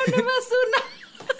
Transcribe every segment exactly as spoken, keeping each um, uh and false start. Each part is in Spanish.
más una.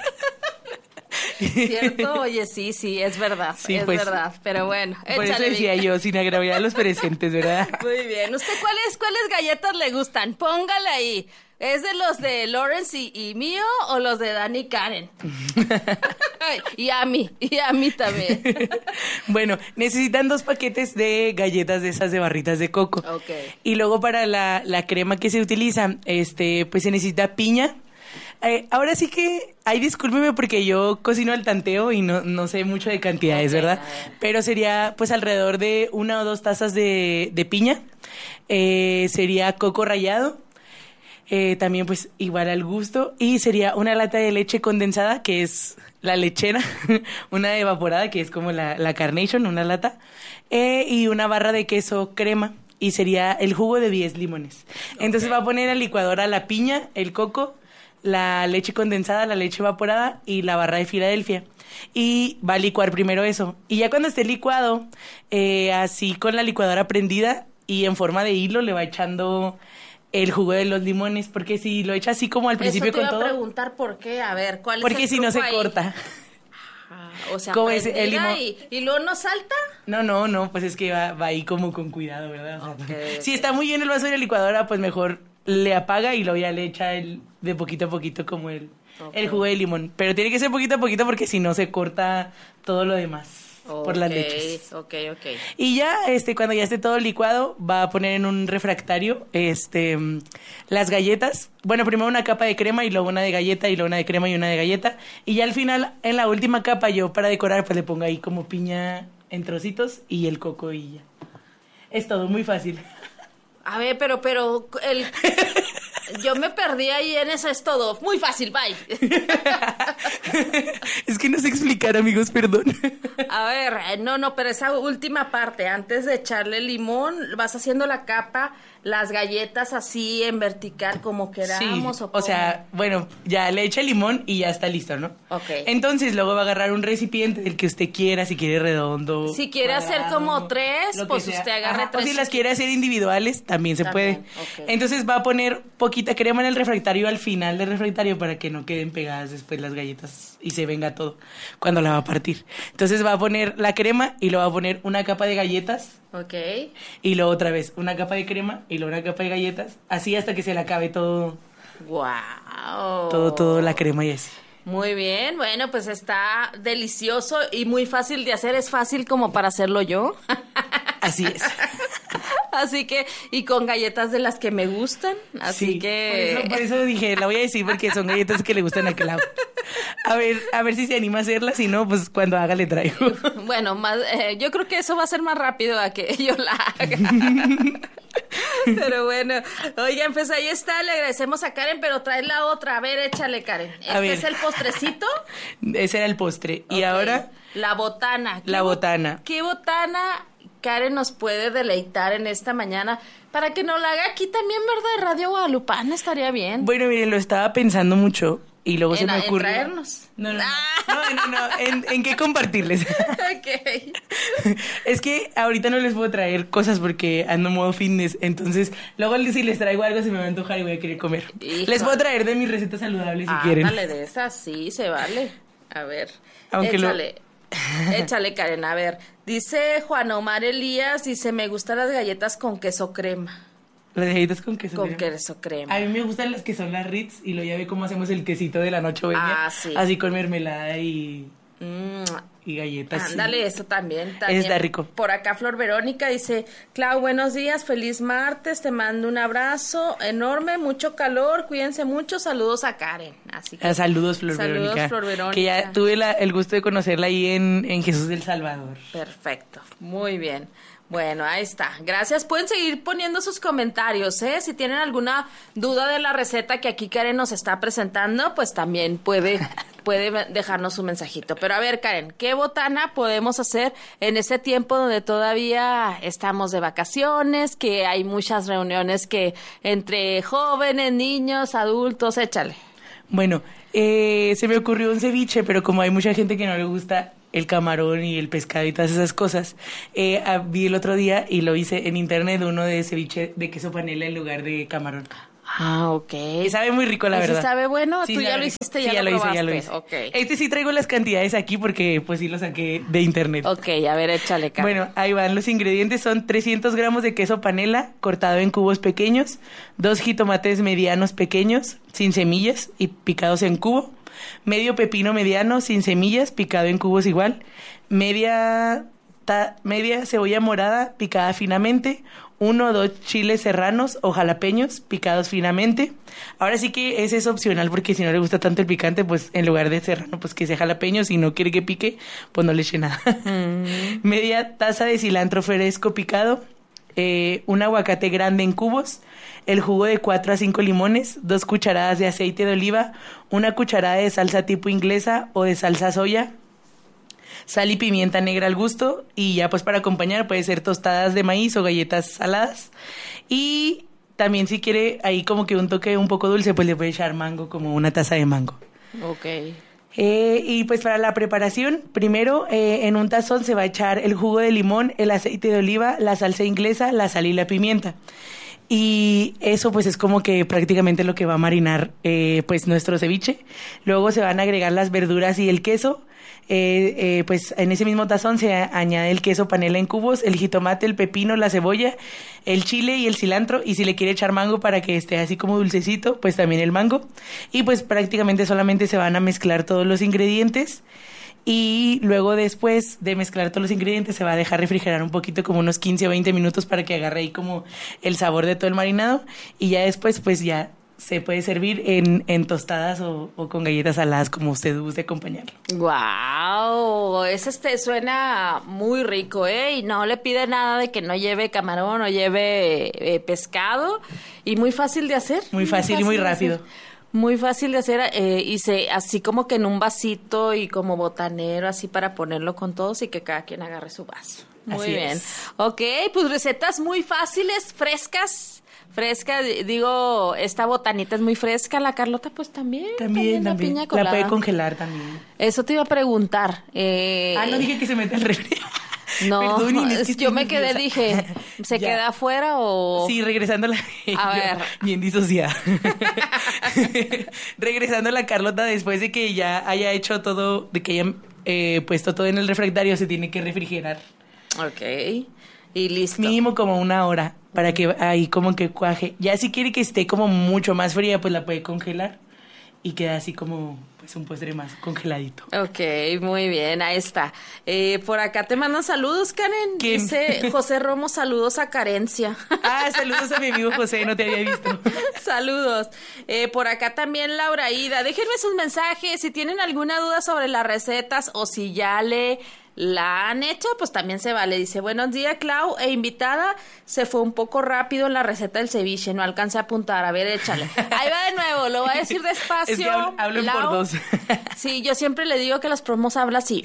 ¿Cierto? Oye, sí, sí, es verdad, sí, es pues, verdad, pero bueno, por eso decía bien. Yo, sin agraviar a los presentes, ¿verdad? Muy bien, ¿usted cuáles, cuáles galletas le gustan? Póngale ahí, ¿es de los de Lawrence y, y mío o los de Dani y Karen? Y a mí, y a mí también. Bueno, necesitan dos paquetes de galletas de esas de barritas de coco. Okay. Y luego para la, la crema que se utiliza, este, pues se necesita piña. Eh, ahora sí que, ay, discúlpeme porque yo cocino al tanteo y no, no sé mucho de cantidades, okay, ¿verdad? Pero sería pues alrededor de una o dos tazas de, de piña, eh, sería coco rallado, eh, también pues igual al gusto, y sería una lata de leche condensada, que es la lechera, una evaporada, que es como la, la Carnation, una lata, eh, y una barra de queso crema. Y sería el jugo de diez limones. Entonces okay. Va a poner a la licuadora la piña, el coco, la leche condensada, la leche evaporada y la barra de Filadelfia. Y va a licuar primero eso. Y ya cuando esté licuado, eh, así con la licuadora prendida y en forma de hilo, le va echando el jugo de los limones. Porque si lo echa así como al principio con todo... Eso te iba a preguntar por qué. A ver, ¿cuál es el Porque si no se ahí? Corta. Ah, o sea, como es el limón. Y, y luego no salta. No, no, no, pues es que va, va ahí como con cuidado, ¿verdad? O sea, okay, si okay. está muy bien el vaso de la licuadora, pues mejor le apaga y luego ya le echa el, de poquito a poquito como el, okay. el jugo de limón. Pero tiene que ser poquito a poquito porque si no se corta todo lo demás. Okay, por las leches. Ok, ok. Y ya, este, cuando ya esté todo licuado, va a poner en un refractario, este, las galletas. Bueno, primero una capa de crema y luego una de galleta y luego una de crema y una de galleta. Y ya al final, en la última capa, yo para decorar, pues le pongo ahí como piña en trocitos y el coco y ya. Es todo, muy fácil. A ver, pero, pero, el... Yo me perdí ahí en eso, es todo. Muy fácil, bye. Es que no sé explicar, amigos, perdón. A ver, no, no, pero esa última parte, antes de echarle limón, vas haciendo la capa, las galletas así en vertical como queramos. Sí, o, o sea, bueno, ya le echa limón y ya está listo, ¿no? Ok. Entonces luego va a agarrar un recipiente del que usted quiera, si quiere redondo. Si quiere hacer como tres, pues usted agarre Ajá, tres. O si las quiere hacer individuales, también se también, puede. okay. Entonces va a poner poquita crema en el refractario al final del refractario para que no queden pegadas después las galletas y se venga todo cuando la va a partir. Entonces va a poner la crema y luego va a poner una capa de galletas. Ok. Y luego otra vez una capa de crema y luego una capa de galletas. Así hasta que se le acabe todo. Wow. Todo, todo la crema y así. Muy bien, bueno, pues está delicioso y muy fácil de hacer. Es fácil como para hacerlo yo. Así es. Así que, y con galletas de las que me gustan, así sí, que... Por eso, por eso dije, la voy a decir porque son galletas que le gustan a Clau. A ver, a ver si se anima a hacerlas, si no, pues cuando haga le traigo. Bueno, más, eh, yo creo que eso va a ser más rápido a que yo la haga. Pero bueno, oigan, pues ahí está, le agradecemos a Karen, pero trae la otra, a ver, échale, Karen. ¿Este ver. es el postrecito? Ese era el postre, y okay. ahora... La botana. La botana. ¿Qué botana Karen nos puede deleitar en esta mañana? Para que nos la haga aquí también, ¿verdad? Radio Guadalupana estaría bien. Bueno, miren, lo estaba pensando mucho y luego en, se me ocurrió... En traernos. No, no, no, no, no, no, en, en qué compartirles. Ok. Es que ahorita no les puedo traer cosas porque ando en modo fitness, entonces luego si les traigo algo se me va a antojar y voy a querer comer. Hijo. Les puedo traer de mis recetas saludables si ah, quieren. Dale de esas, sí, se vale. A ver, Aunque échale. Lo... Échale, Karen, a ver. Dice Juan Omar Elías, dice, me gustan las galletas con queso crema. Las galletas con queso con crema. Con queso crema. A mí me gustan las que son las Ritz y lo ya ve cómo hacemos el quesito de la noche ah, sí. Así con mermelada y... Mm. Y galletas. Ándale, sí. Eso también, también. Está rico. Por acá Flor Verónica dice, Clau, buenos días, feliz martes, te mando un abrazo enorme, mucho calor, cuídense mucho, saludos a Karen. Así que, ah, saludos, Flor saludos, Verónica. Flor Verónica. Que ya tuve la, el gusto de conocerla ahí en, en Jesús del Salvador. Perfecto, muy bien. Bueno, ahí está. Gracias. Pueden seguir poniendo sus comentarios, ¿eh? Si tienen alguna duda de la receta que aquí Karen nos está presentando, pues también puede, puede dejarnos un mensajito. Pero a ver, Karen, ¿qué botana podemos hacer en ese tiempo donde todavía estamos de vacaciones, que hay muchas reuniones que entre jóvenes, niños, adultos, échale? Bueno, eh, se me ocurrió un ceviche, pero como hay mucha gente que no le gusta el camarón y el pescado y todas esas cosas, eh, vi el otro día y lo hice en internet uno de ceviche de queso panela en lugar de camarón. Ah, ok. Y sabe muy rico, la ¿Ese verdad. sabe bueno? Sí, Tú ya sabe lo rico. hiciste, Sí, ya, ya lo lo hice, probaste. ya lo hice. Ok. Este sí traigo las cantidades aquí porque pues sí lo saqué de internet. Ok, a ver, échale, Karen. Bueno, ahí van. Los ingredientes son trescientos gramos de queso panela cortado en cubos pequeños, dos jitomates medianos pequeños, sin semillas y picados en cubo, medio pepino mediano sin semillas, picado en cubos igual, media, ta- media cebolla morada picada finamente, uno o dos chiles serranos o jalapeños picados finamente. Ahora sí que ese es opcional porque si no le gusta tanto el picante, pues en lugar de serrano, pues que sea jalapeño. Si no quiere que pique, pues no le eche nada. Mm. Media taza de cilantro fresco picado, eh, un aguacate grande en cubos, el jugo de cuatro a cinco limones, dos cucharadas de aceite de oliva, una cucharada de salsa tipo inglesa o de salsa soya, sal y pimienta negra al gusto, y ya pues para acompañar puede ser tostadas de maíz o galletas saladas. Y también si quiere ahí como que un toque un poco dulce, pues le puede echar mango, como una taza de mango. Ok. Eh, y pues para la preparación, primero eh, en un tazón se va a echar el jugo de limón, el aceite de oliva, la salsa inglesa, la sal y la pimienta. Y eso pues es como que prácticamente lo que va a marinar eh, pues nuestro ceviche. Luego se van a agregar las verduras y el queso. Eh, eh, pues en ese mismo tazón se a- añade el queso panela en cubos, el jitomate, el pepino, la cebolla, el chile y el cilantro, y si le quiere echar mango para que esté así como dulcecito, pues también el mango. Y pues prácticamente solamente se van a mezclar todos los ingredientes, y luego después de mezclar todos los ingredientes se va a dejar refrigerar un poquito, como unos quince o veinte minutos, para que agarre ahí como el sabor de todo el marinado, y ya después pues ya se puede servir en, en tostadas o, o con galletas saladas, como usted guste acompañarlo. Wow, ese este suena muy rico, ¿eh? Y no le pide nada de que no lleve camarón o lleve eh, pescado, y muy fácil de hacer. Muy fácil y muy de rápido. hacer. Muy fácil de hacer, eh, y se así como que en un vasito y como botanero, así para ponerlo con todos y que cada quien agarre su vaso. Muy Así bien. es. Ok, pues recetas muy fáciles, frescas. Fresca, di- digo, esta botanita es muy fresca, la Carlota pues también. También, la también. piña La colada. puede congelar también. Eso te iba a preguntar. Eh, Ah, no dije que se meta el refri. no, Perdonen, es que es- estoy yo me quedé, nerviosa. dije, ¿se Ya. queda afuera o...? Sí, regresando a la... A ver. Bien disociada. Regresando a la Carlota, después de que ya haya hecho todo, de que haya eh, puesto todo en el refractario, se tiene que refrigerar. Ok, y listo. Mínimo como una hora, para que ahí como que cuaje. Ya si quiere que esté como mucho más fría, pues la puede congelar y queda así como pues un postre más congeladito. Ok, muy bien, ahí está. Eh, por acá te mandan saludos, Karen. ¿Quién? Dice José Romo, saludos a Carencia. Ah, saludos a mi amigo José, no te había visto. Saludos. Eh, por acá también Laura Ida. Déjenme sus mensajes. Si tienen alguna duda sobre las recetas o si ya le la han hecho, pues también se vale. Dice, buenos días, Clau, e invitada. Se fue un poco rápido en la receta del ceviche. No alcancé a apuntar. A ver, échale. Ahí va de nuevo. Lo voy a decir despacio. Es que hablo, hablo en Lau. por dos. Sí, yo siempre le digo que los promos hablan así.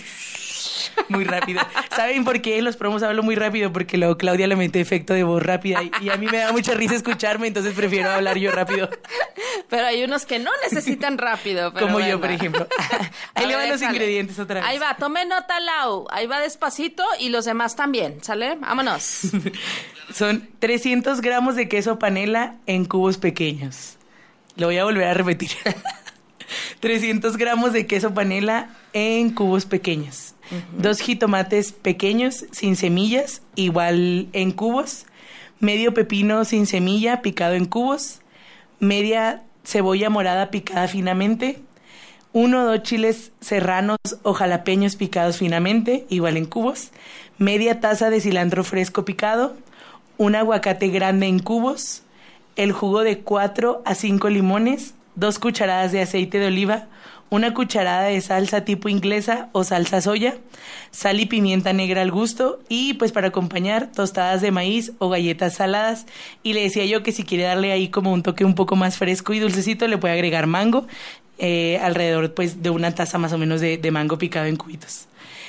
Muy rápido. ¿Saben por qué en los promos hablo muy rápido? Porque luego Claudia le mete efecto de voz rápida y, y a mí me da mucha risa escucharme, entonces prefiero hablar yo rápido. Pero hay unos que no necesitan rápido. Pero Como bueno. yo, por ejemplo. Ahí A le ver, van los déjale. ingredientes otra vez. Ahí va, tome nota, Lau. Ahí va despacito y los demás también, ¿sale? Vámonos. Son trescientos gramos de queso panela en cubos pequeños. Lo voy a volver a repetir. trescientos gramos de queso panela en cubos pequeños. Uh-huh. Dos jitomates pequeños sin semillas, igual en cubos. Medio pepino sin semilla, picado en cubos. Media cebolla morada picada finamente. Uno o dos chiles serranos o jalapeños picados finamente, igual en cubos. Media taza de cilantro fresco picado. Un aguacate grande en cubos. El jugo de cuatro a cinco limones. Dos cucharadas de aceite de oliva. Una cucharada de salsa tipo inglesa o salsa soya, sal y pimienta negra al gusto, y pues para acompañar tostadas de maíz o galletas saladas. Y le decía yo que si quiere darle ahí como un toque un poco más fresco y dulcecito, le puede agregar mango, eh, alrededor pues de una taza más o menos de, de mango picado en cubitos.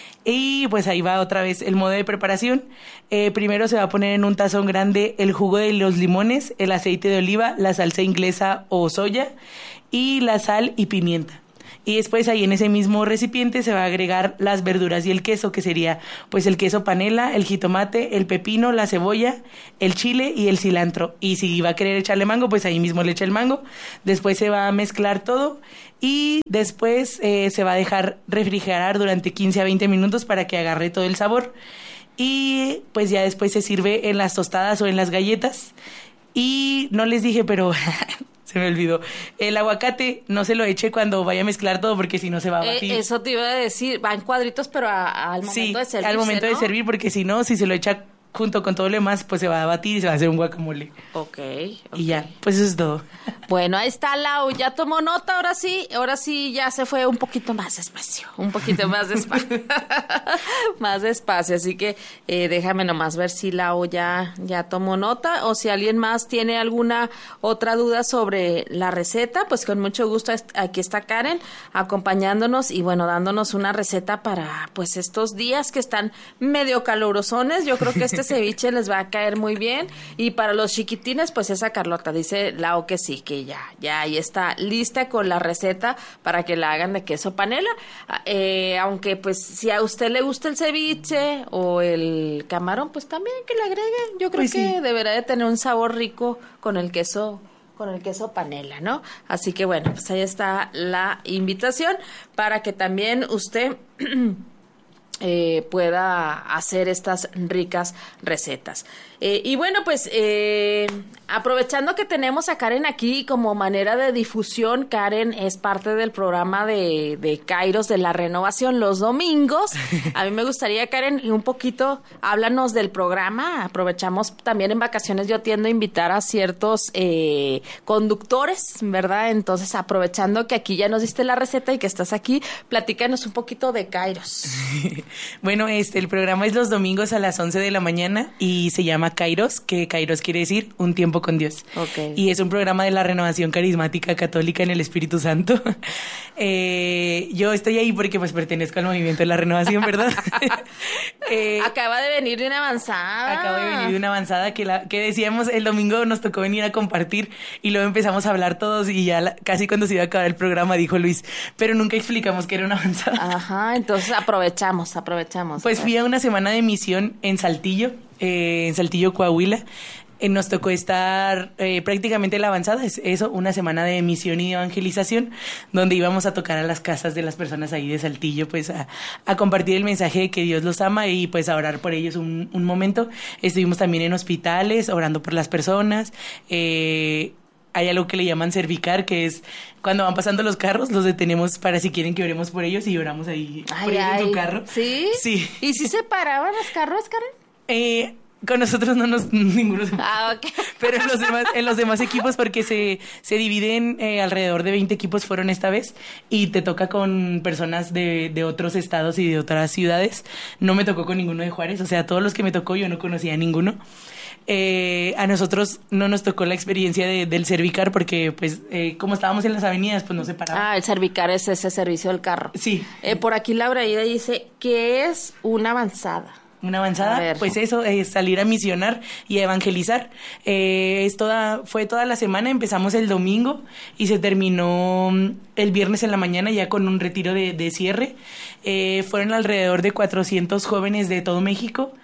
Y pues ahí va otra vez el modo de preparación. Eh, primero se va a poner en un tazón grande el jugo de los limones, el aceite de oliva, la salsa inglesa o soya y la sal y pimienta. Y después ahí en ese mismo recipiente se va a agregar las verduras y el queso, que sería pues el queso panela, el jitomate, el pepino, la cebolla, el chile y el cilantro. Y si va a querer echarle mango, pues ahí mismo le echa el mango. Después se va a mezclar todo y después eh, se va a dejar refrigerar durante quince a veinte minutos para que agarre todo el sabor. Y pues ya después se sirve en las tostadas o en las galletas. Y no les dije, pero se me olvidó. El aguacate no se lo eche cuando vaya a mezclar todo porque si no se va a batir. Eh, eso te iba a decir, va en cuadritos, pero a, a, al momento sí, de servir. al momento ¿no? de servir, porque si no, si se lo echa junto con todo lo demás, pues se va a batir y se va a hacer un guacamole. Ok, okay. Y ya, pues eso es todo. Bueno, ahí está Lau, ya tomó nota, ahora sí, ahora sí ya se fue un poquito más despacio, un poquito más despacio, más despacio, así que eh, déjame nomás ver si Lau ya, ya tomó nota, o si alguien más tiene alguna otra duda sobre la receta, pues con mucho gusto aquí está Karen acompañándonos y bueno, dándonos una receta para pues estos días que están medio calurosones. Yo creo que este ceviche les va a caer muy bien. Y para los chiquitines, pues esa Carlota dice Lau que sí, que ya, ya ahí está lista con la receta para que la hagan de queso panela. Eh, aunque pues si a usted le gusta el ceviche o el camarón, pues también que le agreguen. Yo creo pues que sí. Deberá de tener un sabor rico con el queso con el queso panela, ¿no? Así que bueno, pues ahí está la invitación para que también usted Eh, pueda hacer estas ricas recetas. Eh, y bueno, pues eh, aprovechando que tenemos a Karen aquí como manera de difusión, Karen es parte del programa de, de Kairos de la Renovación los domingos. A mí me gustaría, Karen, un poquito, háblanos del programa. Aprovechamos también en vacaciones, yo tiendo a invitar a ciertos eh, conductores, ¿verdad? Entonces, aprovechando que aquí ya nos diste la receta y que estás aquí, platícanos un poquito de Kairos. Bueno, este, el programa es los domingos a las once de la mañana y se llama Kairos, que Kairos quiere decir un tiempo con Dios. Okay. Y es un programa de la Renovación Carismática Católica en el Espíritu Santo. eh, yo estoy ahí porque pues pertenezco al movimiento de la renovación, ¿verdad? eh, Acaba de venir de una avanzada. Acabo de venir de una avanzada que, la, que decíamos el domingo nos tocó venir a compartir y luego empezamos a hablar todos y ya la, casi cuando se iba a acabar el programa dijo Luis, pero nunca explicamos que era una avanzada. Ajá, entonces aprovechamos, aprovechamos. Pues fui a una semana de misión en Saltillo, eh, en Saltillo, Coahuila. Eh, nos tocó estar eh, prácticamente la avanzada, es eso, una semana de misión y de evangelización, donde íbamos a tocar a las casas de las personas ahí de Saltillo, pues a, a compartir el mensaje de que Dios los ama y pues a orar por ellos un, un momento. Estuvimos también en hospitales, orando por las personas. Eh, hay algo que le llaman cervicar, que es cuando van pasando los carros, los detenemos para si quieren que oremos por ellos y oramos ahí ay, por ellos ay. en su carro. ¿Sí? Sí. ¿Y si se paraban los carros, Karen? Eh... Con nosotros no nos, ninguno se... Ah, ok. Pero en los demás, en los demás equipos, porque se, se dividen, eh, alrededor de veinte equipos fueron esta vez, y te toca con personas de, de otros estados y de otras ciudades. No me tocó con ninguno de Juárez, o sea, todos los que me tocó yo no conocía a ninguno. Eh, a nosotros no nos tocó la experiencia de, del cervicar, porque pues eh, como estábamos en las avenidas, pues no se paraba. Ah, el cervicar es ese servicio del carro. Sí. Eh, por aquí Laura Ida dice que es una avanzada. Una avanzada, pues eso, es salir a misionar y a evangelizar. Eh, es toda, fue toda la semana, empezamos el domingo y se terminó el viernes en la mañana ya con un retiro de, de cierre. Eh, fueron alrededor de cuatrocientos jóvenes de todo México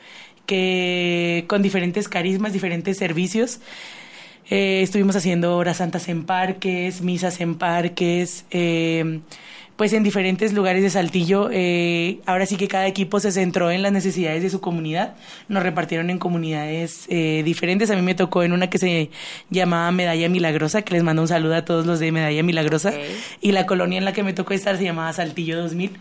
que con diferentes carismas, diferentes servicios. Eh, estuvimos haciendo horas santas en parques, misas en parques, eh, pues en diferentes lugares de Saltillo. Eh, ahora sí que cada equipo se centró en las necesidades de su comunidad. Nos repartieron en comunidades eh, diferentes. A mí me tocó en una que se llamaba Medalla Milagrosa, que les mando un saludo a todos los de Medalla Milagrosa. Okay. Y la colonia en la que me tocó estar se llamaba Saltillo dos mil.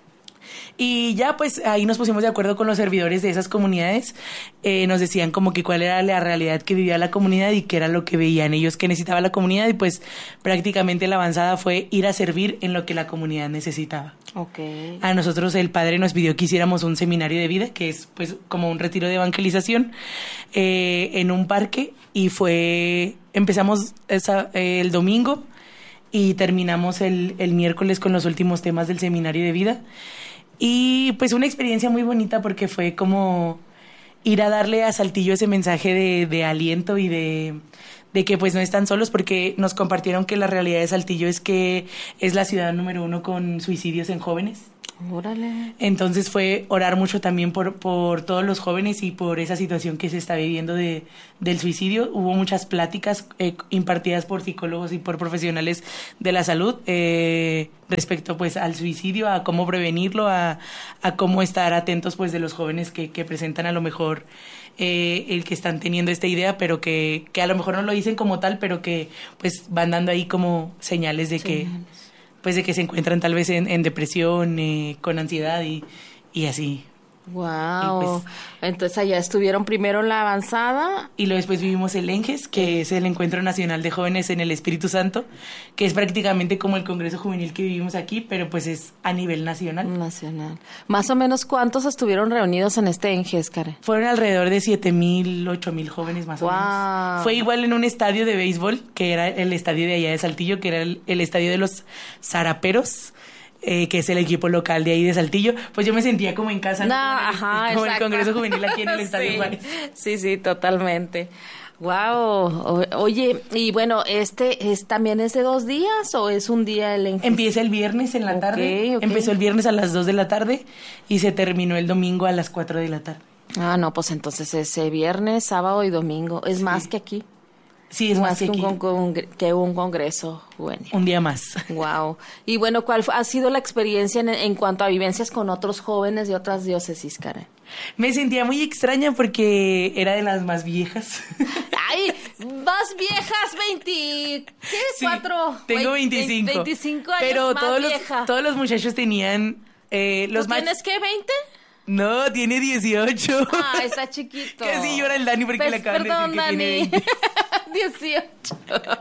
Y ya pues ahí nos pusimos de acuerdo con los servidores de esas comunidades. Eh, nos decían como que cuál era la realidad que vivía la comunidad y qué era lo que veían ellos que necesitaba la comunidad. Y pues prácticamente la avanzada fue ir a servir en lo que la comunidad necesitaba. Okay. A nosotros el padre nos pidió que hiciéramos un seminario de vida, que es pues como un retiro de evangelización eh, en un parque. Y fue, empezamos esa, eh, el domingo y terminamos el, el miércoles con los últimos temas del seminario de vida. Y pues una experiencia muy bonita porque fue como ir a darle a Saltillo ese mensaje de, de aliento y de, de que pues no están solos, porque nos compartieron que la realidad de Saltillo es que es la ciudad número uno con suicidios en jóvenes. Órale. Entonces fue orar mucho también por, por todos los jóvenes y por esa situación que se está viviendo de, del suicidio. Hubo muchas pláticas eh, impartidas por psicólogos y por profesionales de la salud eh, respecto pues al suicidio, a cómo prevenirlo, a, a cómo estar atentos pues de los jóvenes que, que presentan a lo mejor eh, el que están teniendo esta idea, pero que, que a lo mejor no lo dicen como tal, pero que pues van dando ahí como señales de que... Señales. pues de que se encuentran tal vez en, en depresión, eh, con ansiedad y, y así. Wow. Y pues, entonces allá estuvieron primero en la avanzada. Y luego después vivimos el ENGES, que es el Encuentro Nacional de Jóvenes en el Espíritu Santo, que es prácticamente como el Congreso Juvenil que vivimos aquí, pero pues es a nivel nacional. Nacional. Más o menos, ¿cuántos estuvieron reunidos en este ENGES, Karen? Fueron alrededor de siete mil, ocho mil jóvenes más Wow. o menos. Fue igual en un estadio de béisbol, que era el estadio de allá de Saltillo, que era el, el estadio de los Zaraperos. Eh, que es el equipo local de ahí de Saltillo, pues yo me sentía como en casa, No, ¿no? Como, en el, ajá, como en el exacto. Congreso Juvenil aquí en el Estadio sí, Juárez. sí, sí, totalmente. Wow. Oye, y bueno, este es también es de dos días o es un día el encuentro? Empieza el viernes en la tarde. Ok, ok. Empezó el viernes a las dos de la tarde y se terminó el domingo a las cuatro de la tarde. Ah, no, pues entonces ese viernes, sábado y domingo. Es Sí. más que aquí. Sí, es más que aquí. un, con- que un congreso juvenil. Un día más. Wow. Y bueno, ¿cuál fue- ha sido la experiencia en, en cuanto a vivencias con otros jóvenes de otras diócesis, Karen? Me sentía muy extraña porque era de las más viejas. ¡Ay! Más viejas, veinte... ¿Qué? Sí, ¿Cuatro? tengo Vein- veinticinco. veinticinco años Pero más todos vieja. los, todos los muchachos tenían... Eh, los ¿Tú más... tienes qué, veinte? No, tiene dieciocho. Ah, está chiquito. Casi llora el Dani porque Pues, le acaban perdón, de decir que Dani. tiene veinte. dieciocho.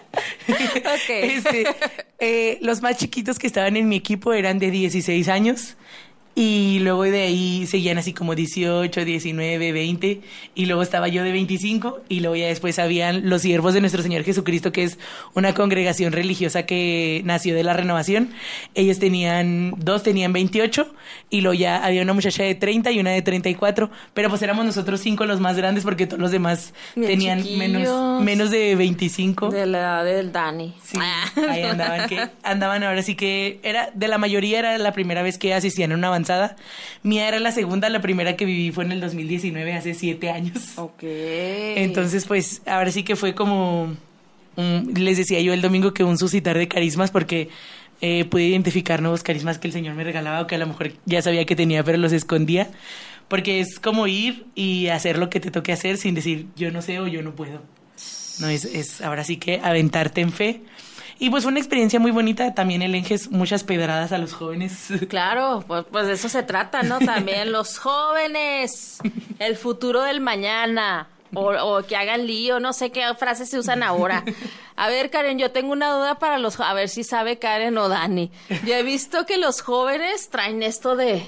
Ok. Este, eh, los más chiquitos que estaban en mi equipo eran de dieciséis años y luego de ahí seguían así como dieciocho, diecinueve, veinte y luego estaba yo de veinticinco y luego ya después habían los siervos de nuestro Señor Jesucristo, que es una congregación religiosa que nació de la renovación. Ellos tenían, dos tenían veintiocho y luego ya había una muchacha de treinta y una de treinta y cuatro, pero pues éramos nosotros cinco los más grandes porque todos los demás Bien tenían chiquillos. menos, menos de veinticinco. De la edad del Dani. Sí, ahí andaban, que andaban ahora sí que era, de la mayoría era la primera vez que asistían a una avanzada. Mía era la segunda, la primera que viví fue en el dos mil diecinueve, hace siete años. Ok. Entonces, pues, ahora sí que fue como, un- les decía yo el domingo que un suscitar de carismas, porque eh, pude identificar nuevos carismas que el Señor me regalaba o que a lo mejor ya sabía que tenía, pero los escondía. Porque es como ir y hacer lo que te toque hacer sin decir yo no sé o yo no puedo. No, es, es ahora sí que aventarte en fe. Y pues fue una experiencia muy bonita. También el Enges, muchas pedradas a los jóvenes. Claro, pues, pues de eso se trata, ¿no? También los jóvenes, el futuro del mañana, o, o que hagan lío, no sé qué frases se usan ahora. A ver, Karen, yo tengo una duda para los, jo- a ver si sabe Karen o Dani. Yo he visto que los jóvenes traen esto de...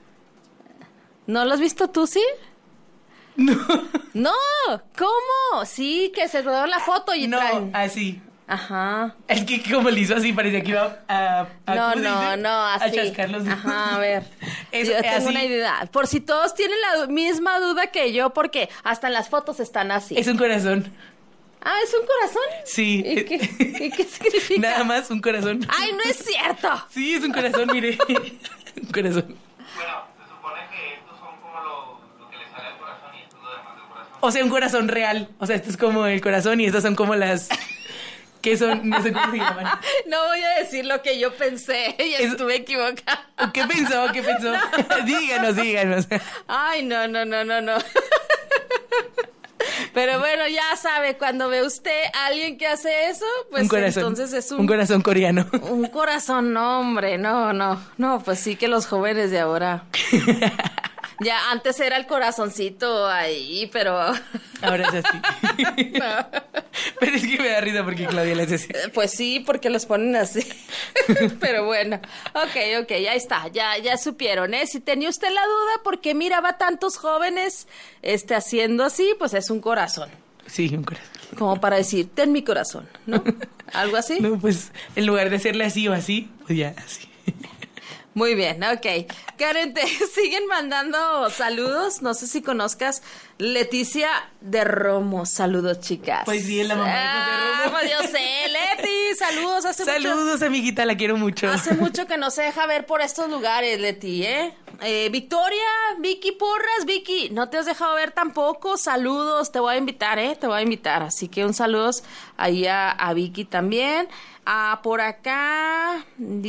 ¿No lo has visto tú, sí? No, No, ¿cómo? Sí, que se rodaron la foto y no, traen... así. Ajá. Es que como le hizo así, parecía que iba a... a No, ¿cómo se no, dice? no, así. A chascar los dedos. Ajá, a ver. Es- Yo tengo así. una idea. Por si todos tienen la du- misma duda que yo, porque hasta en las fotos están así. Es un corazón. Ah, ¿es un corazón? Sí. ¿Y qué, y qué significa? Nada más un corazón. ¡Ay, no es cierto! Sí, es un corazón, mire. Un corazón. Bueno, se supone que estos son como lo, lo que le sale al corazón y esto es lo demás del corazón. O sea, un corazón real. O sea, esto es como el corazón y estas son como las... ¿Qué son? No sé cómo se llaman. No voy a decir lo que yo pensé y Es- estuve equivocada. ¿Qué pensó? ¿Qué pensó? Díganos, díganos. Ay, no, no, no, no, no. Pero bueno, ya sabe, cuando ve usted a alguien que hace eso, pues un corazón. entonces es un... Un corazón coreano. Un corazón, no, hombre, no, no, no, pues sí que los jóvenes de ahora. Ya antes era el corazoncito ahí, pero Ahora es así. Pero es que me da risa porque Claudia le hace así. pues sí, porque los ponen así. Pero bueno, ok, ok, ya está, ya, ya supieron, ¿eh? Si tenía usted la duda, ¿por qué miraba tantos jóvenes este, haciendo así? Pues es un corazón, Sí, un corazón. como para decir, ten mi corazón, ¿no? ¿Algo así? No, pues en lugar de hacerle así o así, pues ya así. Muy bien, ok. Karen, te siguen mandando saludos. No sé si conozcas Leticia de Romo. Saludos, chicas. Pues sí, es la mamá de José Romo. Ah, pues yo sé, Leti, saludos. Hace saludos, mucho, amiguita, la quiero mucho. Hace mucho que no se deja ver por estos lugares, Leti, ¿eh? eh Victoria, Vicky Porras, Vicky, no te has dejado ver tampoco. Saludos, te voy a invitar, ¿eh? Te voy a invitar. Así que un saludos ahí a, a Vicky también. Ah, por acá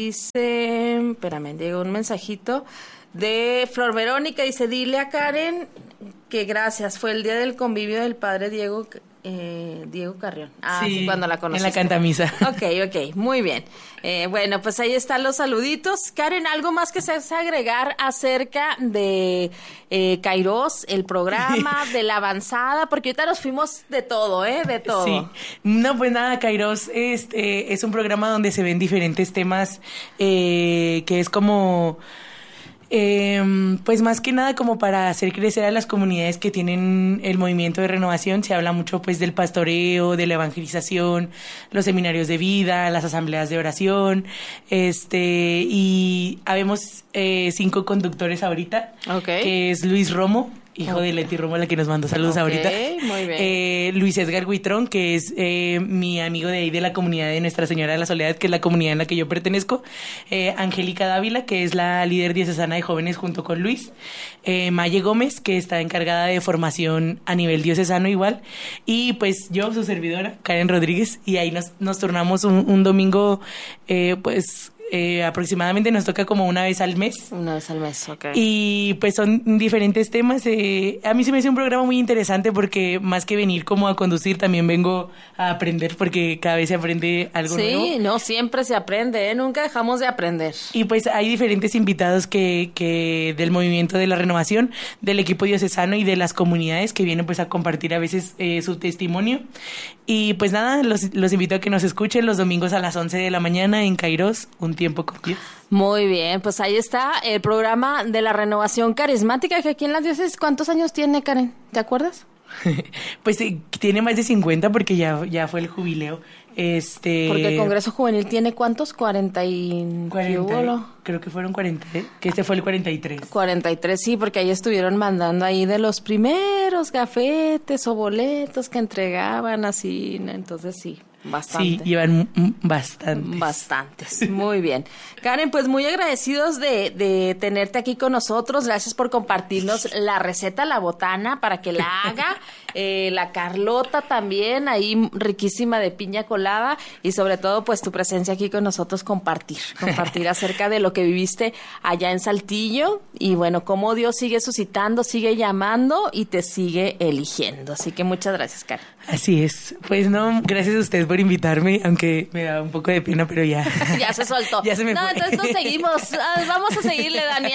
dice, espérame, llegó un mensajito de Flor Verónica, dice, dile a Karen que gracias, fue el día del convivio del padre Diego eh, Diego Carrión. Ah, sí, sí, cuando la conociste. En la cantamisa. Ok, ok, muy bien. Eh, bueno, pues ahí están los saluditos. Karen, ¿algo más que se hace agregar acerca de eh, Kairos, el programa, de la avanzada? Porque ahorita nos fuimos de todo, ¿eh? De todo. Sí. No, pues nada, Kairos este, es un programa donde se ven diferentes temas eh, que es como... Eh, pues más que nada como para hacer crecer a las comunidades que tienen el movimiento de renovación. Se habla mucho pues del pastoreo, de la evangelización, los seminarios de vida, las asambleas de oración, este y habemos eh, cinco conductores ahorita, okay. Que es Luis Romo, hijo okay. de Leti Romo, la que nos mandó saludos okay, ahorita. Muy bien. Eh, Luis Edgar Huitrón, que es eh, mi amigo de ahí de la comunidad de Nuestra Señora de la Soledad, que es la comunidad en la que yo pertenezco. Eh, Angélica Dávila, que es la líder diocesana de jóvenes junto con Luis. Eh, Maye Gómez, que está encargada de formación a nivel diocesano igual. Y pues yo, su servidora, Karen Rodríguez, y ahí nos, nos turnamos un, un domingo, eh, pues... Eh, aproximadamente nos toca como una vez al mes. Una vez al mes, ok. Y pues son diferentes temas. Eh, a mí se me hace un programa muy interesante porque más que venir como a conducir, también vengo a aprender porque cada vez se aprende algo sí, nuevo. Sí, no, siempre se aprende, ¿eh? Nunca dejamos de aprender. Y pues hay diferentes invitados que, que del movimiento de la renovación, del equipo diocesano y de las comunidades que vienen pues a compartir a veces eh, su testimonio. Y pues nada, los, los invito a que nos escuchen los domingos a las once de la mañana en Kairos, un tiempo con Dios. Muy bien, pues ahí está el programa de la renovación carismática que aquí en las diócesis, ¿cuántos años tiene, Karen? ¿Te acuerdas? Pues eh, tiene más de cincuenta porque ya, ya fue el jubileo. Este... Porque el Congreso Juvenil tiene ¿cuántos? cuarenta y... cuarenta, creo que fueron cuarenta, ¿eh? Que este fue el cuarenta y tres. cuarenta y tres, sí, porque ahí estuvieron mandando ahí de los primeros gafetes o boletos que entregaban así, ¿no? Entonces sí. Bastante. Sí, llevan bastantes. Bastantes, muy bien. Karen, pues muy agradecidos de, de tenerte aquí con nosotros. Gracias por compartirnos la receta, la botana, para que la haga. Eh, la Carlota también, ahí riquísima de piña colada. Y sobre todo, pues tu presencia aquí con nosotros, compartir. Compartir acerca de lo que viviste allá en Saltillo. Y bueno, cómo Dios sigue suscitando, sigue llamando y te sigue eligiendo. Así que muchas gracias, Karen. Así es. Pues no, gracias a usted por invitarme, aunque me da un poco de pena, pero ya. Ya se soltó. Ya se me no, fue. entonces nos seguimos. Vamos a seguirle, Dania.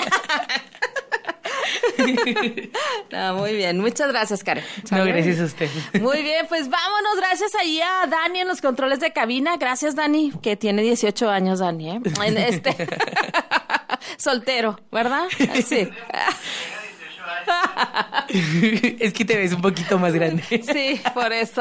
No, muy bien. Muchas gracias, Karen. No, gracias a usted. Muy bien, pues vámonos. Gracias ahí a Dani en los controles de cabina. Gracias, Dani, que tiene dieciocho años, Dani, ¿eh? En este... Soltero, ¿verdad? Sí. Es que te ves un poquito más grande. Sí, por eso.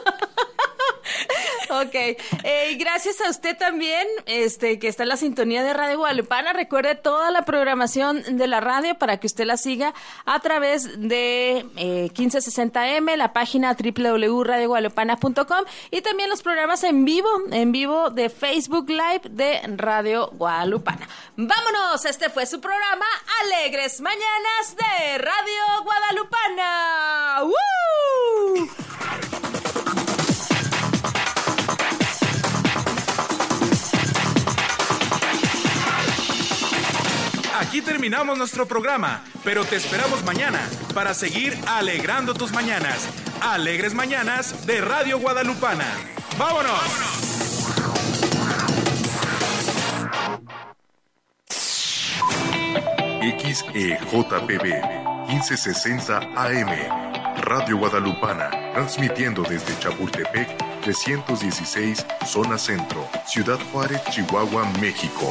Ok, eh, gracias a usted también, este, que está en la sintonía de Radio Guadalupana. Recuerde toda la programación de la radio para que usted la siga a través de eh, quince sesenta eme, la página doble u doble u doble u punto radio guadalupana punto com y también los programas en vivo, en vivo de Facebook Live de Radio Guadalupana. Vámonos, este fue su programa Alegres Mañanas de Radio Guadalupana. ¡Woo! Aquí terminamos nuestro programa, pero te esperamos mañana para seguir alegrando tus mañanas. Alegres Mañanas de Radio Guadalupana. ¡Vámonos! X E J P B quince sesenta A M Radio Guadalupana, transmitiendo desde Chapultepec trescientos dieciséis, zona centro, Ciudad Juárez, Chihuahua, México.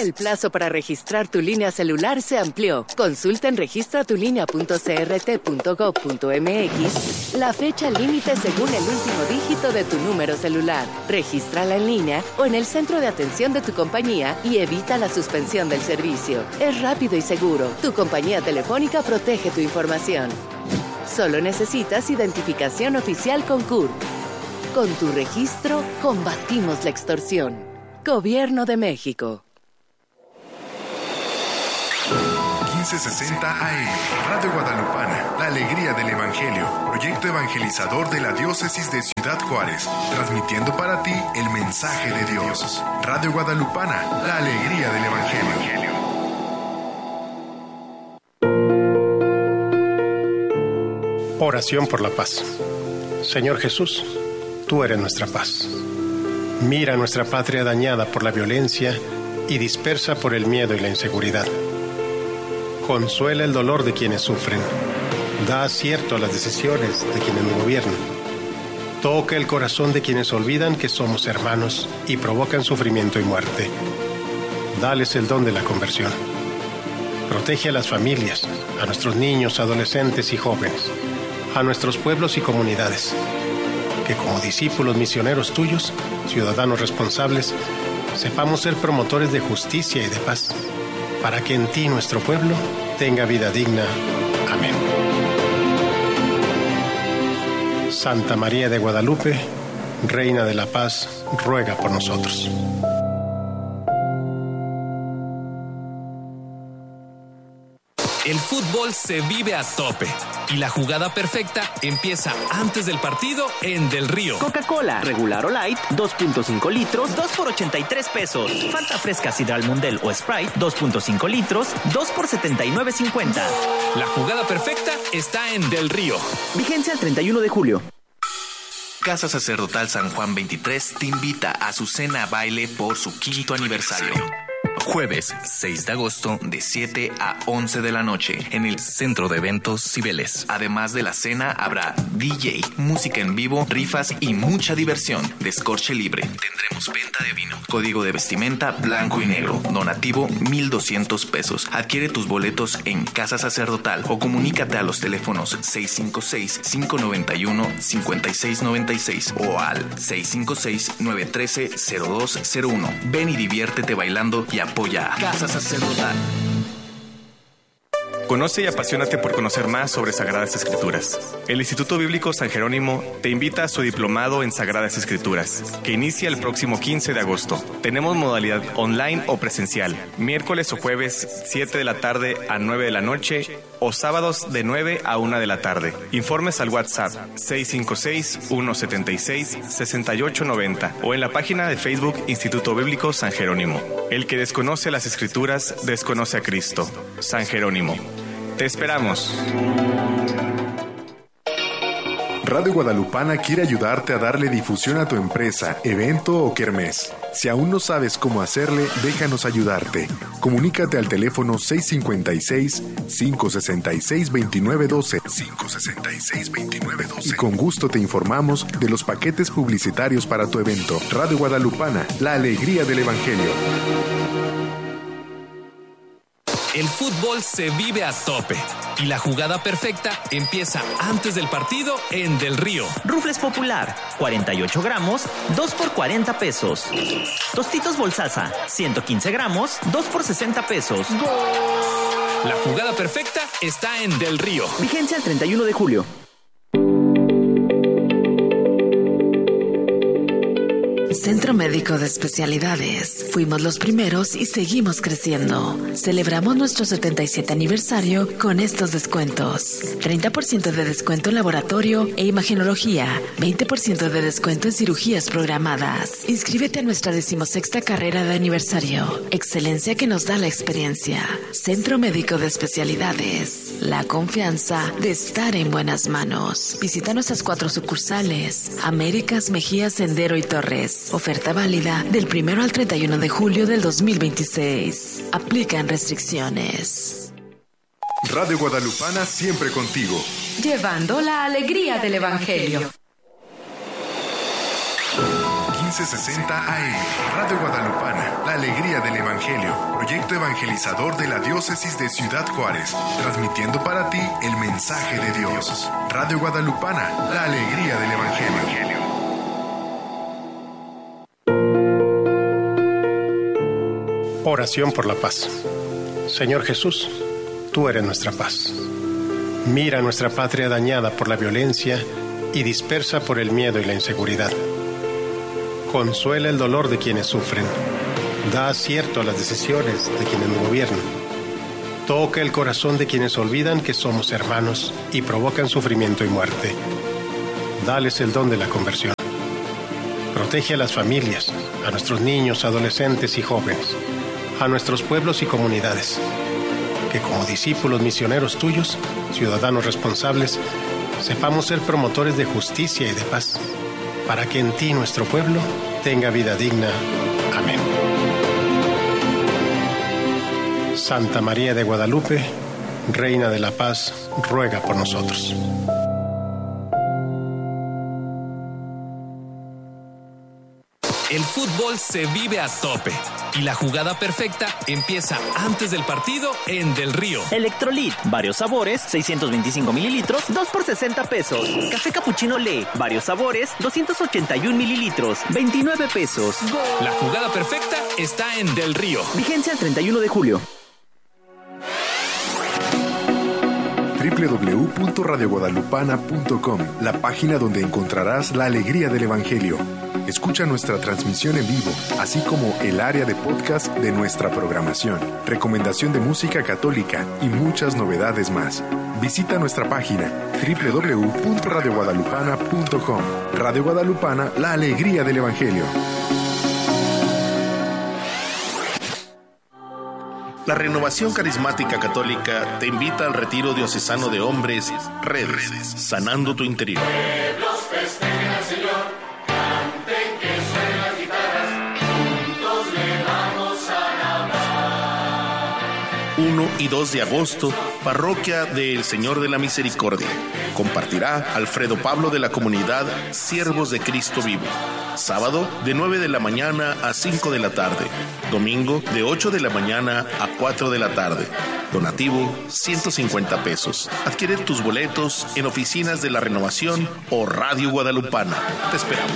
El plazo para registrar tu línea celular se amplió. Consulta en registra tu línea punto c r t punto gov punto m x la fecha límite según el último dígito de tu número celular. Regístrala en línea o en el centro de atención de tu compañía y evita la suspensión del servicio. Es rápido y seguro. Tu compañía telefónica protege tu información. Solo necesitas identificación oficial con C U R. Con tu registro, combatimos la extorsión. Gobierno de México. quince sesenta A M, Radio Guadalupana, la alegría del Evangelio, proyecto evangelizador de la diócesis de Ciudad Juárez, transmitiendo para ti el mensaje de Dios. Radio Guadalupana, la alegría del Evangelio. Oración por la paz. Señor Jesús, tú eres nuestra paz. Mira nuestra patria dañada por la violencia y dispersa por el miedo y la inseguridad. Consuela el dolor de quienes sufren. Da acierto a las decisiones de quienes nos gobiernan. Toca el corazón de quienes olvidan que somos hermanos y provocan sufrimiento y muerte. Dales el don de la conversión. Protege a las familias, a nuestros niños, adolescentes y jóvenes, a nuestros pueblos y comunidades. Que como discípulos misioneros tuyos, ciudadanos responsables, sepamos ser promotores de justicia y de paz, para que en ti nuestro pueblo tenga vida digna. Amén. Santa María de Guadalupe, Reina de la Paz, ruega por nosotros. El fútbol se vive a tope y la jugada perfecta empieza antes del partido en Del Río. Coca-Cola, regular o light, dos punto cinco litros, dos por ochenta y tres pesos. Fanta fresca Sidral Mundel o Sprite, dos punto cinco litros, dos por setenta y nueve cincuenta. La jugada perfecta está en Del Río. Vigencia el treinta y uno de julio. Casa Sacerdotal San Juan veintitrés te invita a su cena baile por su quinto aniversario. Jueves seis de agosto de siete a once de la noche en el Centro de Eventos Cibeles. Además de la cena habrá D J, música en vivo, rifas y mucha diversión. Descorche libre. Tendremos venta de vino. Código de vestimenta blanco y negro. Donativo mil doscientos pesos. Adquiere tus boletos en Casa Sacerdotal o comunícate a los teléfonos seis cinco seis, cinco nueve uno, cinco seis nueve seis o al seis cinco seis, nueve uno tres, cero dos cero uno. Ven y diviértete bailando y apoya a Casa Sacerdotal. Conoce y apasionate por conocer más sobre Sagradas Escrituras. El Instituto Bíblico San Jerónimo te invita a su diplomado en Sagradas Escrituras, que inicia el próximo quince de agosto. Tenemos modalidad online o presencial, miércoles o jueves, siete de la tarde a nueve de la noche, o sábados de nueve a una de la tarde. Informes al WhatsApp seis cinco seis, uno siete seis, seis ocho nueve cero o en la página de Facebook Instituto Bíblico San Jerónimo. El que desconoce las Escrituras, desconoce a Cristo. San Jerónimo. Te esperamos. Radio Guadalupana quiere ayudarte a darle difusión a tu empresa, evento o kermés. Si aún no sabes cómo hacerle, déjanos ayudarte. Comunícate al teléfono seis cinco seis, cinco seis seis, dos nueve uno dos, cinco seis seis, dos nueve uno dos y con gusto te informamos de los paquetes publicitarios para tu evento. Radio Guadalupana, la alegría del Evangelio. El fútbol se vive a tope y la jugada perfecta empieza antes del partido en Del Río. Rufles Popular, cuarenta y ocho gramos, dos por cuarenta pesos. Tostitos Bolsaza, ciento quince gramos, dos por sesenta pesos. ¡Gol! La jugada perfecta está en Del Río. Vigencia el treinta y uno de julio. Centro Médico de Especialidades. Fuimos los primeros y seguimos creciendo. Celebramos nuestro setenta y siete aniversario con estos descuentos. treinta por ciento de descuento en laboratorio e imagenología. veinte por ciento de descuento en cirugías programadas. Inscríbete a nuestra decimosexta carrera de aniversario. Excelencia que nos da la experiencia. Centro Médico de Especialidades. La confianza de estar en buenas manos. Visita nuestras cuatro sucursales. Américas, Mejía, Sendero y Torres. Oferta válida del primero al treinta y uno de julio del dos mil veintiséis. Aplican restricciones. Radio Guadalupana siempre contigo. Llevando la alegría del Evangelio. quince sesenta A M. Radio Guadalupana, la alegría del Evangelio. Proyecto evangelizador de la Diócesis de Ciudad Juárez. Transmitiendo para ti el mensaje de Dios. Radio Guadalupana, la alegría del Evangelio. Oración por la paz. Señor Jesús, tú eres nuestra paz. Mira nuestra patria dañada por la violencia y dispersa por el miedo y la inseguridad. Consuela el dolor de quienes sufren. Da acierto a las decisiones de quienes nos gobiernan. Toca el corazón de quienes olvidan que somos hermanos y provocan sufrimiento y muerte. Dales el don de la conversión. Protege a las familias, a nuestros niños, adolescentes y jóvenes, a nuestros pueblos y comunidades. Que como discípulos misioneros tuyos, ciudadanos responsables, sepamos ser promotores de justicia y de paz, para que en ti nuestro pueblo tenga vida digna. Amén. Santa María de Guadalupe, Reina de la Paz, ruega por nosotros. El fútbol se vive a tope y la jugada perfecta empieza antes del partido en Del Río. Electrolit, varios sabores, seiscientos veinticinco mililitros, dos por sesenta pesos. Café Cappuccino Le, varios sabores, doscientos ochenta y uno mililitros, veintinueve pesos. La jugada perfecta está en Del Río. Vigencia el treinta y uno de julio. doble u doble u doble u punto radio guadalupana punto com, la página donde encontrarás la alegría del Evangelio. Escucha nuestra transmisión en vivo, así como el área de podcast de nuestra programación, recomendación de música católica y muchas novedades más. Visita nuestra página doble u doble u doble u punto radio guadalupana punto com. Radio Guadalupana, la alegría del Evangelio. La Renovación Carismática Católica te invita al retiro diocesano de hombres, Redes, sanando tu interior. Pueblos festejen al Señor, canten que suenen las guitarras, juntos le vamos a alabar. uno y dos de agosto, Parroquia del Señor de la Misericordia. Compartirá Alfredo Pablo de la comunidad Siervos de Cristo Vivo. Sábado de nueve de la mañana a cinco de la tarde. Domingo de ocho de la mañana a cuatro de la tarde. Donativo ciento cincuenta pesos. Adquiere tus boletos en oficinas de la Renovación o Radio Guadalupana. Te esperamos.